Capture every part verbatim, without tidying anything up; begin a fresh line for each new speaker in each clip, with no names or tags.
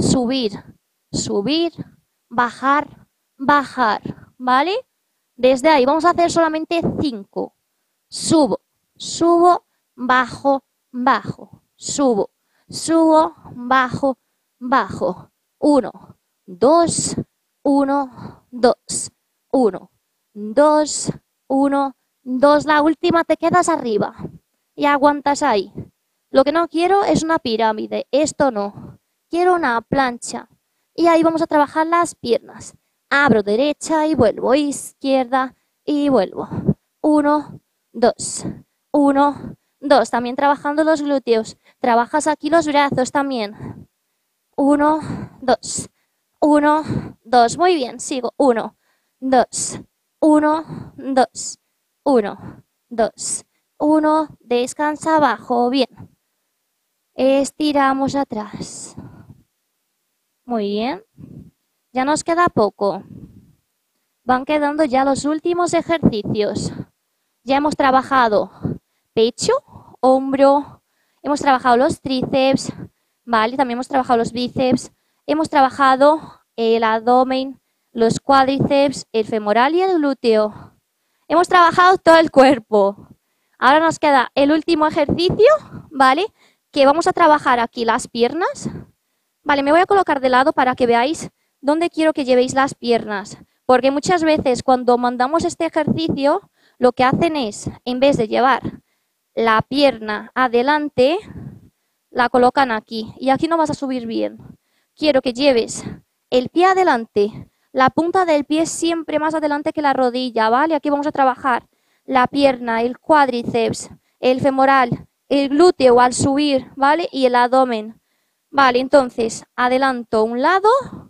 subir, subir, bajar, bajar, ¿vale? Desde ahí vamos a hacer solamente cinco. Subo, subo, bajo, bajo, subo, subo, bajo, bajo. Uno, dos, uno, dos, uno, dos, uno, dos. La última te quedas arriba y aguantas ahí. Lo que no quiero es una pirámide, esto no. Quiero una plancha. Y ahí vamos a trabajar las piernas. Abro derecha y vuelvo, izquierda y vuelvo. Uno, dos, uno, dos. También trabajando los glúteos. Trabajas aquí los brazos también. Uno, dos, uno, dos. Muy bien, sigo. Uno, dos, uno, dos, uno, dos, uno. Descansa abajo, bien. Estiramos atrás. Muy bien. Ya nos queda poco. Van quedando ya los últimos ejercicios. Ya hemos trabajado pecho, hombro, hemos trabajado los tríceps, ¿vale? También hemos trabajado los bíceps, hemos trabajado el abdomen, los cuádriceps, el femoral y el glúteo. Hemos trabajado todo el cuerpo. Ahora nos queda el último ejercicio, ¿vale? Que vamos a trabajar aquí las piernas. Vale, me voy a colocar de lado para que veáis dónde quiero que llevéis las piernas. Porque muchas veces cuando mandamos este ejercicio, lo que hacen es, en vez de llevar la pierna adelante, la colocan aquí. Y aquí no vas a subir bien. Quiero que lleves el pie adelante, la punta del pie siempre más adelante que la rodilla, ¿vale? Aquí vamos a trabajar la pierna, el cuádriceps, el femoral, el glúteo al subir, ¿vale? Y el abdomen. Vale, entonces adelanto un lado,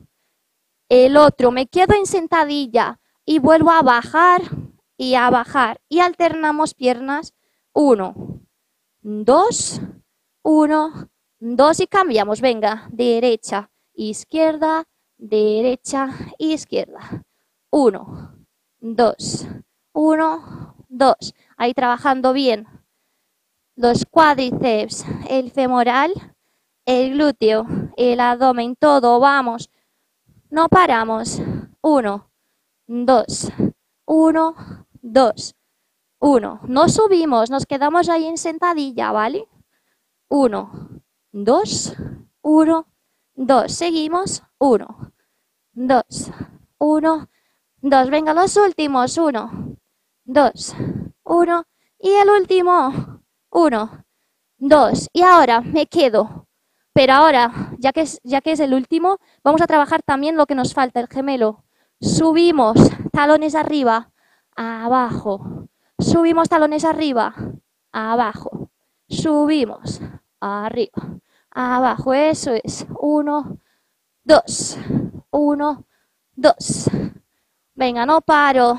el otro, me quedo en sentadilla y vuelvo a bajar y a bajar. Y alternamos piernas, uno, dos, uno, dos y cambiamos. Venga, derecha, izquierda, derecha, izquierda. Uno, dos, uno, dos. Ahí trabajando bien los cuádriceps, el femoral, el glúteo, el abdomen, todo, vamos. No paramos. Uno, dos, uno, dos, uno. No subimos, nos quedamos ahí en sentadilla, ¿vale? Uno, dos, uno, dos. Seguimos. Uno, dos, uno, dos. Venga, los últimos. Uno, dos, uno. Y el último. Uno, dos. Y ahora me quedo. Pero ahora, ya que, es, ya que es el último, vamos a trabajar también lo que nos falta, el gemelo. Subimos, talones arriba, abajo. Subimos, talones arriba, abajo. Subimos, arriba, abajo. Eso es. Uno, dos. Uno, dos. Venga, no paro.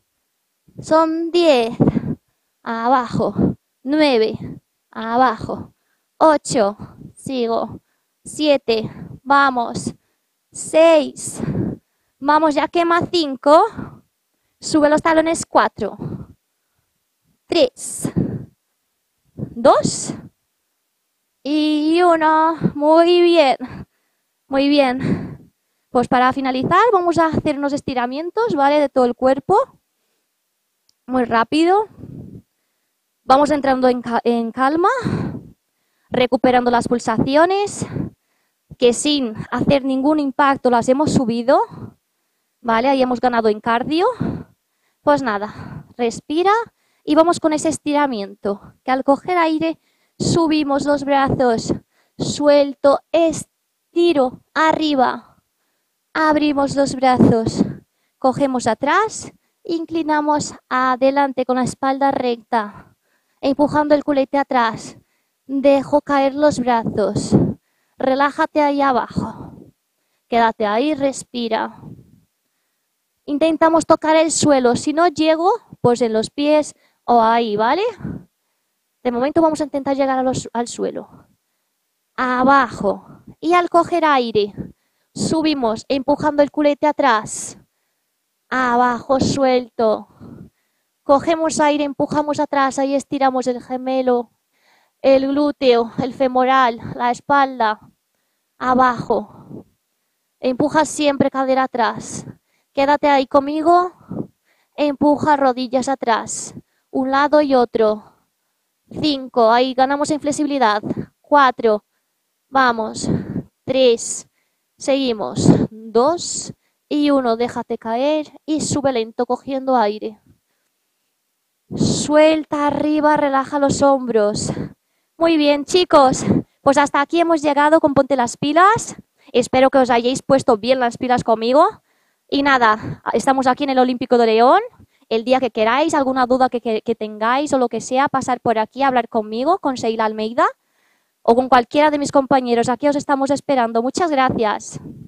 Son diez. Abajo. Nueve. Abajo. Ocho. Sigo. Siete. Vamos. Seis. Vamos, ya quema cinco. Sube los talones. Cuatro. Tres. Dos. Y uno. Muy bien. Muy bien. Pues para finalizar vamos a hacer unos estiramientos, ¿vale? De todo el cuerpo. Muy rápido. Vamos entrando en, ca en calma. Recuperando las pulsaciones, que sin hacer ningún impacto las hemos subido, ¿vale? Ahí hemos ganado en cardio. Pues nada, respira y vamos con ese estiramiento, que al coger aire subimos los brazos, suelto, estiro, arriba, abrimos los brazos, cogemos atrás, inclinamos adelante con la espalda recta, empujando el culete atrás. Dejo caer los brazos. Relájate ahí abajo. Quédate ahí, respira. Intentamos tocar el suelo. Si no llego, pues en los pies o ahí, ¿vale? De momento vamos a intentar llegar a los, al suelo. Abajo. Y al coger aire, subimos empujando el culete atrás. Abajo, suelto. Cogemos aire, empujamos atrás. Ahí estiramos el gemelo. El glúteo, el femoral, la espalda, abajo. Empuja siempre cadera atrás. Quédate ahí conmigo. Empuja rodillas atrás. Un lado y otro. Cinco. Ahí ganamos en flexibilidad. Cuatro. Vamos. Tres. Seguimos. Dos. Y uno. Déjate caer y sube lento cogiendo aire. Suelta arriba, relaja los hombros. Muy bien, chicos. Pues hasta aquí hemos llegado con Ponte las Pilas. Espero que os hayáis puesto bien las pilas conmigo. Y nada, estamos aquí en el Olímpico de León. El día que queráis, alguna duda que, que, que tengáis o lo que sea, pasar por aquí a hablar conmigo, con Sheila Almeida o con cualquiera de mis compañeros. Aquí os estamos esperando. Muchas gracias.